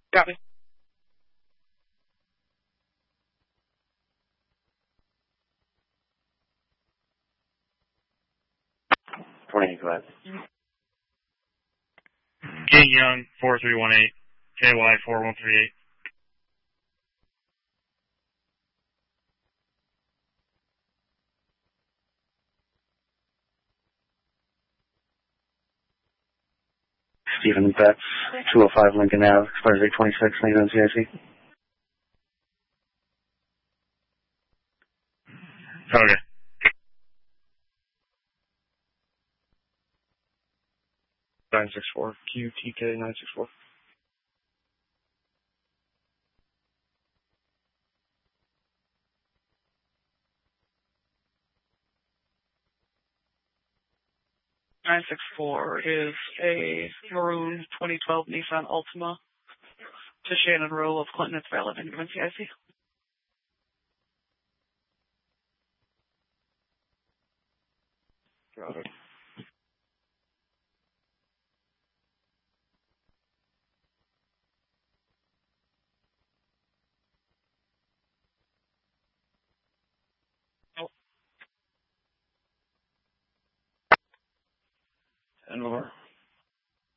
Copy. 28, go ahead. Gate Young, 4318, KY 4138. Stephen Betts, 205 Lincoln Ave, expires 826, thank you, NCIC. Okay. QTK 964. (964) is a maroon 2012 Nissan Altima to Shannon Rowe of Clinton. It's valid in NCIC. Got it. And over.